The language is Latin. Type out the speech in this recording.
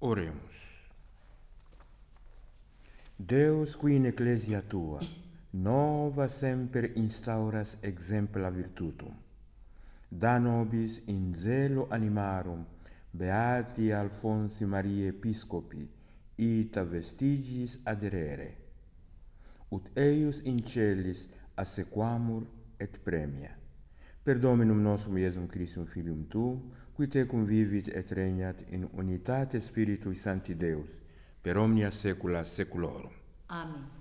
Oremus. Deus qui in ecclesia tua, nova semper instauras exempla virtutum. Da nobis in zelo animarum, beati Alfonsi Maria Episcopi, ita vestigis aderere. Ut eius in celis assequamur et premia. Per Dominum nostrum Iesum Christum Filium tu, qui tecum vivit et regnat in unitate Spiritui Sancti Deus, per omnia saecula saeculorum. Amen.